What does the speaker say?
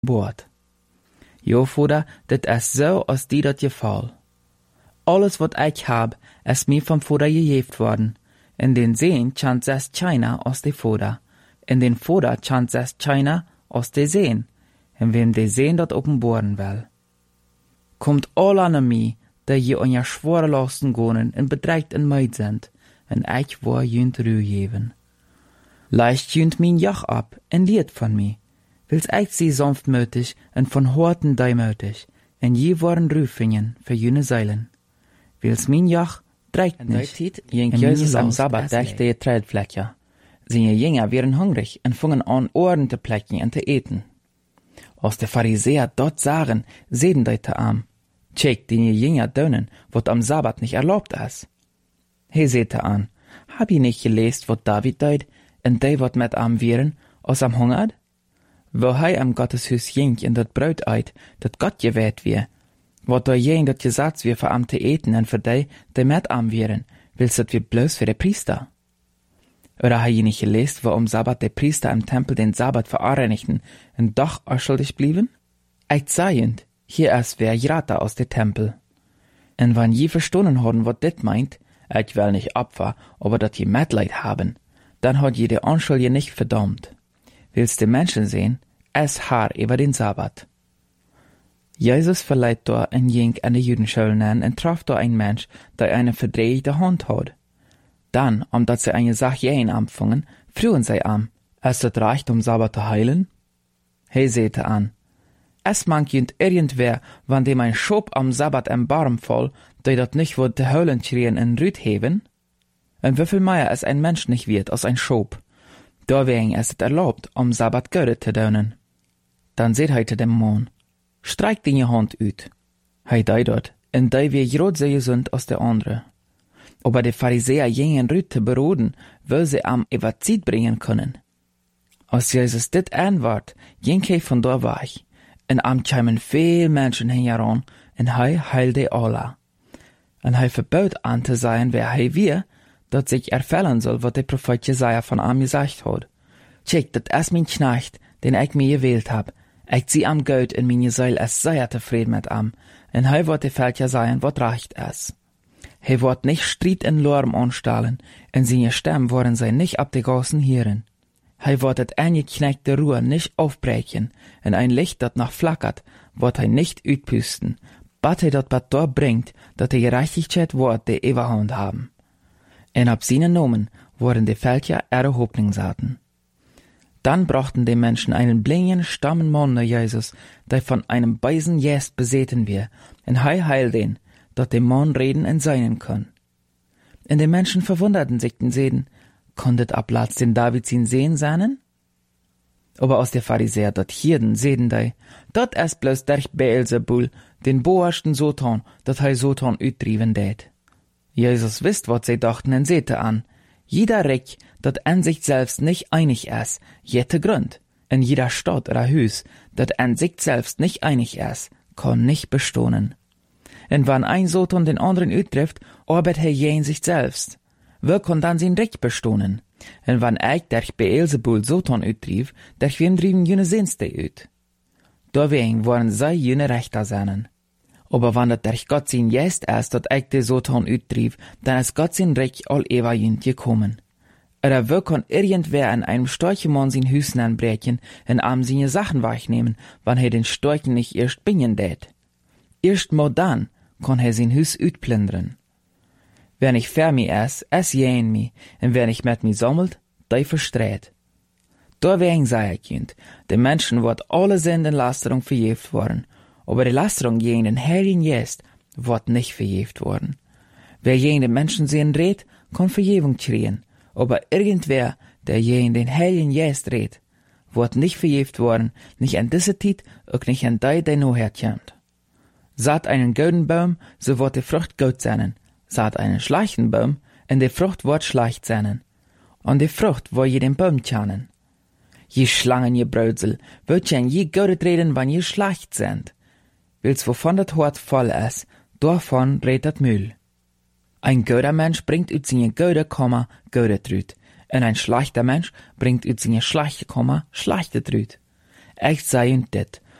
Bord. Jo, Vater, dit is so, als die dat gefall. Alles, wat ich hab, ist mir vom Vater gegeben worden. In den Seen chant es China aus de Vater. In den Vater chant es China aus de Seen. En wem de Seen dat openboren will. Kommt alle an mij, die je an je schwere lasten gonen en bedreigt en meid sind, en ich wil junt Ruhe geven. Leicht junt mijn jach ab en lied van mij. Wils ich sie sanftmütig en von Horten deimütig, en je worden Rüfingen für jene Seilen. Wils mijn jach dreigt nicht. Jink Jesus am Sabbat dächte je Treidfleckja. Seine Jünger wären hungrig en fungen an Ohren te plecken en te eten. Als de Pharisäer dort sagen, seden deite am, check die Jünger dönen, wat am Sabbat nicht erlaubt is. He sehte an, hab je nicht gelest, wat David deut, en de wat met am wären, als am hungert? Wo hei am Gotteshus jink in dat Brot eit, dat Gott gewählt wie, wat da jen dat Gesetz wie für am te eten en für de met am wären, willst dat wie bloß für de Priester? Oder hei je nicht gelest, wo am Sabbat de Priester im Tempel den Sabbat vereinigten en doch schuldig blieben? Ich seiend, hier ist wer Jrata aus de Tempel. En wann je verstonnen haben, wat dit meint, ich will nicht Opfer, aber dat je Mitleid haben, dann hat je de Unschuldige nicht verdammt. Willst du Menschen sehen, es haar über den Sabbat. Jesus verleiht da ein Jink an die Jüdenschule und traf da ein Mensch, der eine verdrehte Hand hat. Dann, omdat sie eine Sache jähen empfangen, frühen sie am, es das reicht, Sabbat zu heilen? He sehte an, es mangt irgendwer, wann dem ein Schop am Sabbat im Barm fall, der dat nicht wird de Heulen schrien in Rüd heben? Und wieviel mehr es ein Mensch nicht wird als ein Schop? Deswegen ist es erlaubt, Sabbat Göre zu dönen. Dann seht heute dem Mann, streik die Hand ut. Hei dei dort, en dei wie grot sehr gesund als der andere. Aber die Pharisäer jenen Rüd zu beroden, will sie am Evazid bringen können. Als Jesus dit antwort, ging he von da weg, en am kämen viel Menschen heran, en hei heilte alle. En hei verbot an zu sein, wer hei wir, dat sich erfällen soll, wat der Prophet Jesaja von am gesagt hat. Check, dat is mein Knecht, den ich mir gewählt hab. Ich zieh am Geld in meine Seil, es sei zufrieden mit am. En hei wird der Fältja sein, wat reicht es. Hei wird nicht Streit in Lärm anstellen, en seine Stimmen wollen sei nicht ab de Gassen hören. Hei wird et eingekneckte Ruhe nicht aufbrechen, en ein Licht, dat noch flackert, wird hei nicht utpusten, bat hei dat dort bringt, dat die Gerechtigkeit wird de Eberhand haben. En ab seinen Nomen wurden die Völker ihre Hoffnung saten. Dann brachten die Menschen einen blinden, stammen Mann nach Jesus, der von einem Beisen Jäst beseten wir, en hei heil den, dat dem Mann reden en seinen kann. En die Menschen verwunderten sich den Seden, konntet Platz den David sin sehen seinen? Aber aus der Pharisäer dat Hirden seden dei, dat es bloß durch Beelzebul, den boersten Sotan, dat hei Sotan utdriven dät. Jesus wisst, wat sie dachten, en sehte an. Jeder Reck, dat an sich selbst nicht einig ist, jette Grund. In jeder Stadt oder Hüs, dat an sich selbst nicht einig ist, kann nicht bestohnen. Und wann ein Soton den anderen uttrifft, arbeit er je in sich selbst. Wer kann dann sein Reck bestohnen? Und wann ich durch Beelzebul Soton uttrieb, durch wem drieben jene Sinste ut? Deswegen wollen sei jene Rechter seinen. Aber wann dat durch Gott sein Jest ist, dat ich de Soton uttrieb, dann ist Gott sein Recht all ewig jünd gekommen. Oder wer kann irgendwer an einem Storchemann sein Hüsen anbrechen und am seine Sachen wegnehmen, wann er den Storchen nicht erst bingen dät? Erst mal dann kann er sein Hüs utplündern. Wer nicht für mich ist, es jähen mi, und wer nicht mit mi sammelt, der verstreht. Deswegen sei ich jünd, den Menschen wird alle Sündenlasterung verjeft worden, aber die Lasterung gegen den Heiligen Geist wird nicht verjeft worden. Wer gegen den Menschen sehen redet, kann Verjebung kriegen, aber irgendwer, der gegen den Heiligen Geist redet, wird nicht verjeft worden, nicht an diese Zeit, auch nicht an der noch herkommt. Saat einen guten Baum, so wird die Frucht gut sein. Saat einen schlechten Baum, und die Frucht wird schlecht sein. Und die Frucht wird je den Baum kennen. Je Schlangen, je Brösel, wird je je gut reden, wann je schlecht sind. Wils wovon das Hort voll ist, davon redet das Müll. Ein guter Mensch bringt ut seine gute Komma gute Trüt, und ein schlechter Mensch bringt ut seine schlechte Komma schlechte Trüt. Ich sei und dit,